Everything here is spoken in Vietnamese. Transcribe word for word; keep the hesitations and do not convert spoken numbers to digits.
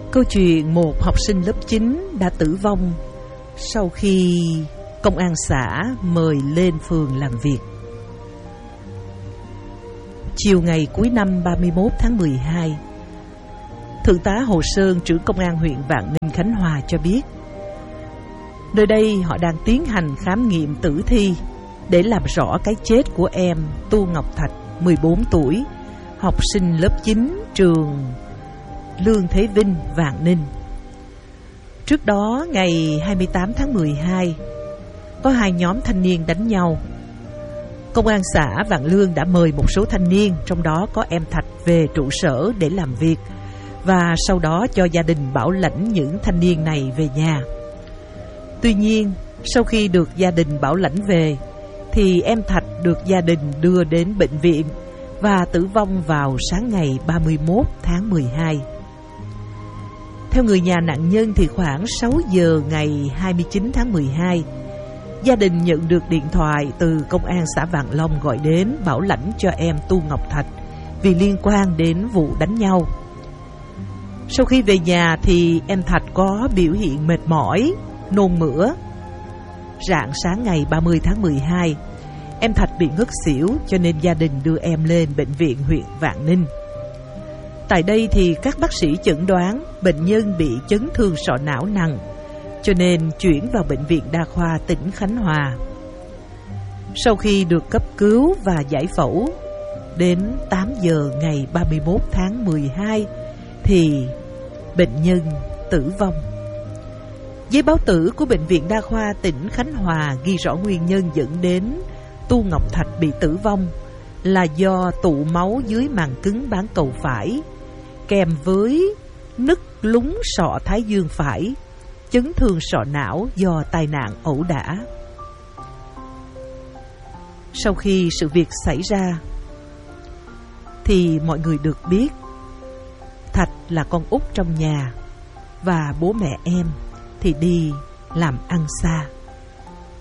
Câu chuyện một học sinh lớp chín đã tử vong sau khi công an xã mời lên phường làm việc. Chiều ngày cuối năm ba mươi mốt tháng mười hai, Thượng tá Hồ Sơn, trưởng công an huyện Vạn Ninh, Khánh Hòa cho biết, nơi đây họ đang tiến hành khám nghiệm tử thi để làm rõ cái chết của em Tu Ngọc Thạch, mười bốn tuổi, học sinh lớp chín trường Lương Thế Vinh, Vạn Ninh. Trước đó, ngày hai mươi tám tháng mười hai, có hai nhóm thanh niên đánh nhau. Công an xã Vạn Lương đã mời một số thanh niên, trong đó có em Thạch, về trụ sở để làm việc, và sau đó cho gia đình bảo lãnh những thanh niên này về nhà. Tuy nhiên, sau khi được gia đình bảo lãnh về, thì em Thạch được gia đình đưa đến bệnh viện và tử vong vào sáng ngày ba mươi mốt tháng mười hai. Theo người nhà nạn nhân thì khoảng sáu giờ ngày hai mươi chín tháng mười hai, gia đình nhận được điện thoại từ công an xã Vạn Long gọi đến bảo lãnh cho em Tu Ngọc Thạch vì liên quan đến vụ đánh nhau. Sau khi về nhà thì em Thạch có biểu hiện mệt mỏi, nôn mửa. Rạng sáng ngày ba mươi tháng mười hai, em Thạch bị ngất xỉu, cho nên gia đình đưa em lên bệnh viện huyện Vạn Ninh. Tại đây thì các bác sĩ chẩn đoán bệnh nhân bị chấn thương sọ não nặng, cho nên chuyển vào bệnh viện đa khoa tỉnh Khánh Hòa. Sau khi được cấp cứu và giải phẫu, đến tám giờ ngày ba mươi mốt tháng mười hai thì bệnh nhân tử vong. Giấy báo tử của bệnh viện đa khoa tỉnh Khánh Hòa ghi rõ nguyên nhân dẫn đến Tu Ngọc Thạch bị tử vong là do tụ máu dưới màng cứng bán cầu phải, kèm với nứt lún sọ thái dương phải, chấn thương sọ não do tai nạn ẩu đả. Sau khi sự việc xảy ra thì mọi người được biết Thạch là con út trong nhà và bố mẹ em thì đi làm ăn xa.